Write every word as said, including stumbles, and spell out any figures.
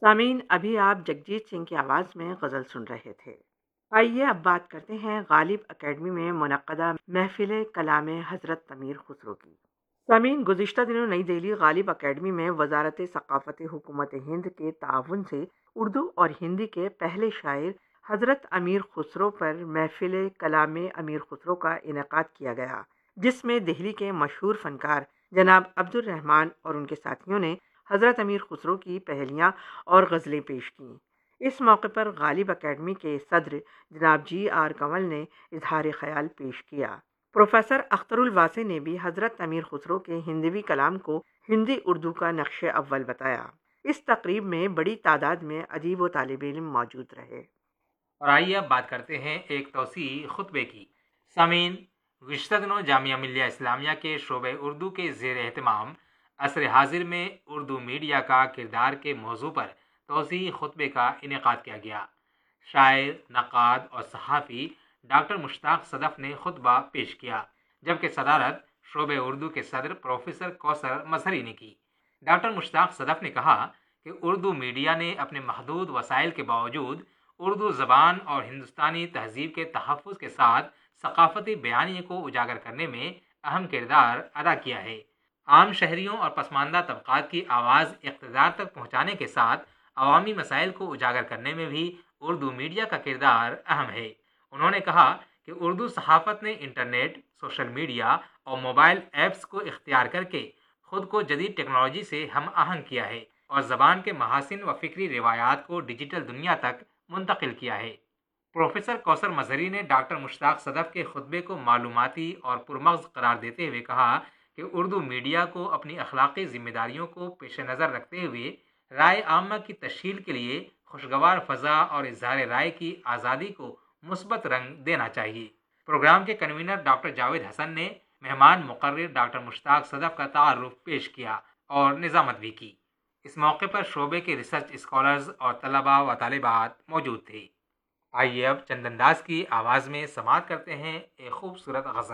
سامعین، ابھی آپ جگجیت سنگھ کی آواز میں غزل سن رہے تھے۔ آئیے اب بات کرتے ہیں غالب اکیڈمی میں منعقدہ محفل کلام حضرت امیر خسرو کی۔ سامعین، گزشتہ دنوں نئی دہلی غالب اکیڈمی میں وزارت ثقافت حکومت ہند کے تعاون سے اردو اور ہندی کے پہلے شاعر حضرت امیر خسرو پر محفل کلام امیر خسرو کا انعقاد کیا گیا، جس میں دہلی کے مشہور فنکار جناب عبد الرحمان اور ان کے ساتھیوں نے حضرت امیر خسرو کی پہلیاں اور غزلیں پیش کیں۔ اس موقع پر غالب اکیڈمی کے صدر جناب جی آر کنول نے اظہار خیال پیش کیا۔ پروفیسر اختر الواسع نے بھی حضرت امیر خسرو کے ہندوی کلام کو ہندی اردو کا نقش اول بتایا۔ اس تقریب میں بڑی تعداد میں ادیب و طالب علم موجود رہے۔ اور آئیے اب بات کرتے ہیں ایک توسیع خطبے کی۔ سامعین، گزشتہ دنوں جامعہ ملیہ اسلامیہ کے شعبہ اردو کے زیر اہتمام عصر حاضر میں اردو میڈیا کا کردار کے موضوع پر توسیع خطبے کا انعقاد کیا گیا۔ شاعر، نقاد اور صحافی ڈاکٹر مشتاق صدف نے خطبہ پیش کیا، جبکہ صدارت شعبہ اردو کے صدر پروفیسر کوثر مظہری نے کی۔ ڈاکٹر مشتاق صدف نے کہا کہ اردو میڈیا نے اپنے محدود وسائل کے باوجود اردو زبان اور ہندوستانی تہذیب کے تحفظ کے ساتھ ثقافتی بیانیے کو اجاگر کرنے میں اہم کردار ادا کیا ہے۔ عام شہریوں اور پسماندہ طبقات کی آواز اقتدار تک پہنچانے کے ساتھ عوامی مسائل کو اجاگر کرنے میں بھی اردو میڈیا کا کردار اہم ہے۔ انہوں نے کہا کہ اردو صحافت نے انٹرنیٹ، سوشل میڈیا اور موبائل ایپس کو اختیار کر کے خود کو جدید ٹیکنالوجی سے ہم آہنگ کیا ہے اور زبان کے محاسن و فکری روایات کو ڈیجیٹل دنیا تک منتقل کیا ہے۔ پروفیسر کوثر مظہری نے ڈاکٹر مشتاق صدف کے خطبے کو معلوماتی اور پرمغز قرار دیتے ہوئے کہا کہ اردو میڈیا کو اپنی اخلاقی ذمہ داریوں کو پیش نظر رکھتے ہوئے رائے عامہ کی تشہیر کے لیے خوشگوار فضا اور اظہار رائے کی آزادی کو مثبت رنگ دینا چاہیے۔ پروگرام کے کنوینر ڈاکٹر جاوید حسن نے مہمان مقرر ڈاکٹر مشتاق صدف کا تعارف پیش کیا اور نظامت بھی کی۔ اس موقع پر شعبے کے ریسرچ اسکالرز اور طلباء و طالبات موجود تھے۔ آئیے اب چند انداز کی آواز میں سماعت کرتے ہیں ایک خوبصورت غزل۔